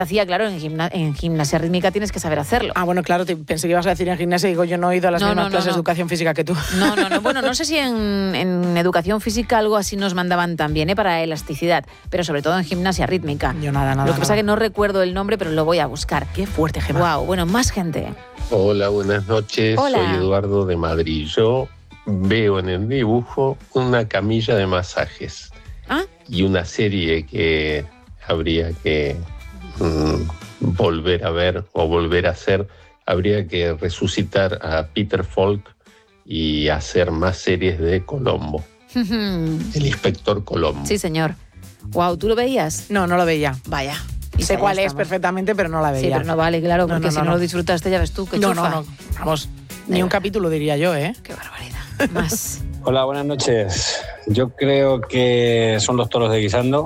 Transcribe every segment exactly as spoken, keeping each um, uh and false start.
hacía, claro, en, gimna- en gimnasia rítmica tienes que saber hacerlo. Ah, bueno, claro, te, pensé que ibas a decir en gimnasia y digo, yo no he ido a las No, mismas no, no, clases no. de educación física que tú. No, no, no. Bueno, no sé si en, en educación física algo así nos mandaban también, ¿eh? Para elasticidad, pero sobre todo en gimnasia rítmica. Yo nada, nada. Lo que pasa nada. es que no recuerdo el nombre, pero lo voy a buscar. Qué fuerte, Gemma. Wow, bueno, más gente. Hola, buenas noches. Hola. Soy Eduardo de Madrid. Yo veo en el dibujo una camilla de masajes ¿Ah? y una serie que habría que mm, volver a ver o volver a hacer. Habría que resucitar a Peter Falk y hacer más series de Colombo. El inspector Colombo. Sí, señor. Wow, ¿tú lo veías? No, no lo veía. Vaya. Sé cuál es estamos. perfectamente, pero no la veía. Sí, pero no vale, claro, No, porque no, si no, no, no. lo disfrutaste, ya ves tú, qué No, chufa. no, no. Vamos, ni un capítulo diría yo, ¿eh? Qué barbaridad. Más. Hola, buenas noches. Yo creo que son los toros de guisando.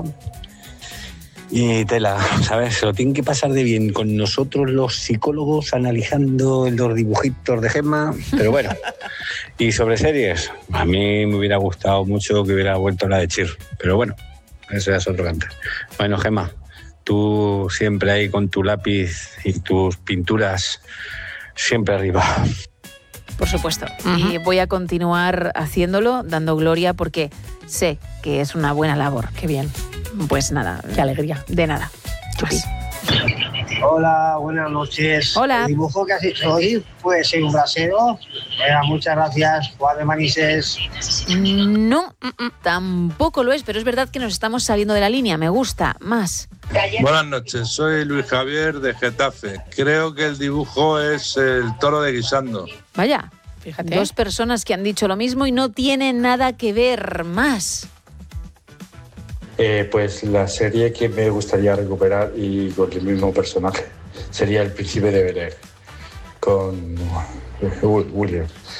Y tela, ¿sabes? Se lo tienen que pasar de bien con nosotros los psicólogos analizando los dibujitos de Gemma, pero bueno. Y sobre series, a mí me hubiera gustado mucho que hubiera vuelto la de Chir, pero bueno, eso ya es otro cantar. Bueno, Gemma, tú siempre ahí con tu lápiz y tus pinturas, siempre arriba. Por supuesto. Ujú. Y voy a continuar haciéndolo, dando gloria, porque sé que es una buena labor. Qué bien. Pues nada. Qué alegría. De nada. Chupi. Hola, buenas noches. Hola. El dibujo que has hecho hoy puede ser un brasero. Venga, muchas gracias, Juan de Manises. No, mm, mm, tampoco lo es, pero es verdad que nos estamos saliendo de la línea. Me gusta. Más. Buenas noches, soy Luis Javier de Getafe. Creo que el dibujo es el toro de guisando. Vaya. Fíjate. Dos personas que han dicho lo mismo y no tienen nada que ver. Más. Eh, pues la serie que me gustaría recuperar y con el mismo personaje sería El Príncipe de Bel-Air con William.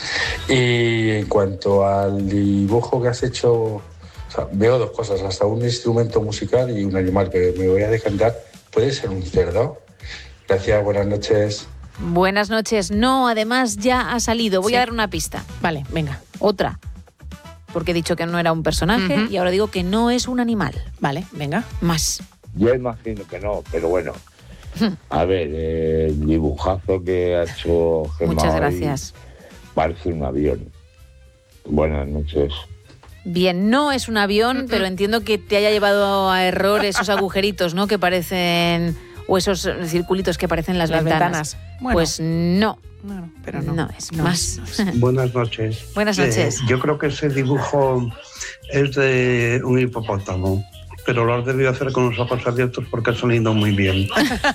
Y en cuanto al dibujo que has hecho, o sea, veo dos cosas, hasta un instrumento musical y un animal que me voy a decantar. ¿Puede ser un cerdo? Gracias, buenas noches. Buenas noches. No, además ya ha salido. Voy Sí. a dar una pista. Vale, venga. Otra. Porque he dicho que no era un personaje Ujú. y ahora digo que no es un animal. Vale, venga. Más. Yo imagino que no, pero bueno. A ver, eh, el dibujazo que ha hecho Gemma Muchas hoy gracias. parece un avión. Buenas noches. Bien, no es un avión, pero entiendo que te haya llevado a error esos agujeritos, ¿no? Que parecen, o esos circulitos que parecen las, Las ventanas. ventanas. Bueno. Pues no, No, pero no. no es No más. es, no es. Buenas noches. Buenas noches. Eh, yo creo que ese dibujo es de un hipopótamo, pero lo has debido hacer con los ojos abiertos porque ha sonido muy bien.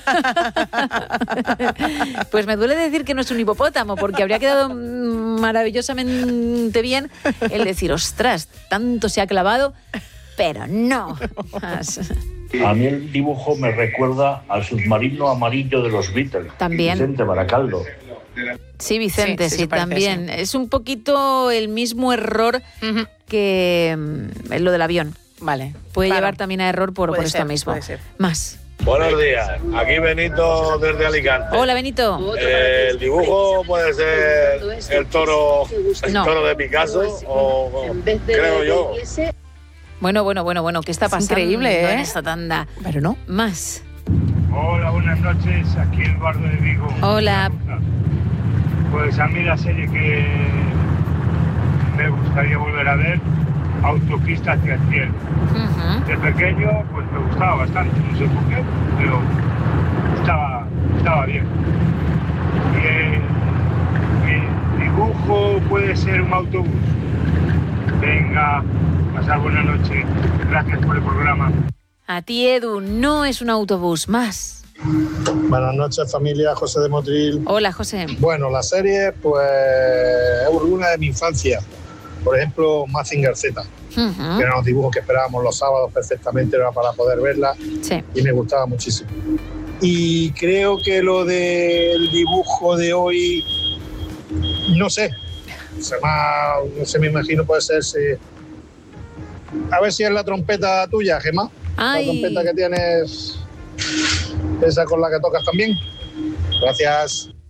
Pues me duele decir que no es un hipopótamo, porque habría quedado mm, maravillosamente bien el decir, ostras, tanto se ha clavado, pero no. Más. A mí el dibujo me recuerda al submarino amarillo de los Beatles. También. Vicente Baracaldo. Sí, Vicente, Sí, sí, sí, se parece, también. Es un poquito el mismo error Ujú. que mm, lo del avión. Vale. Puede Claro. llevar también a error por, Puede por esto ser, mismo. puede ser. Más. Buenos días, aquí Benito desde Alicante. Hola, Benito. Eh, el dibujo puede ser el toro, el No. toro de Picasso o creo yo. Bueno, bueno, bueno, bueno, ¿qué está Es pasando increíble, ¿eh? en esta tanda? Pero no. Más. Hola, buenas noches, aquí Eduardo de Vigo. Hola. Pues a mí la serie que me gustaría volver a ver, Autopista hacia el cielo. Ujú. De pequeño, pues me gustaba bastante, no sé por qué, pero estaba, estaba bien. Y el, el dibujo puede ser un autobús. Venga, pasar buena noche. Gracias por el programa. A ti, Edu, no es un autobús. Más. Buenas noches, familia, José de Motril. Hola, José. Bueno, la serie, pues, es una de mi infancia. Por ejemplo, Mazinger Z, Ujú. que eran los dibujos que esperábamos los sábados perfectamente, era para poder verla, Sí. y me gustaba muchísimo. Y creo que lo del dibujo de hoy, no sé, se me, no sé, me imagino puede ser... Si, a ver si es la trompeta tuya, Gemma. Ay. La trompeta que tienes, esa con la que tocas también. Gracias.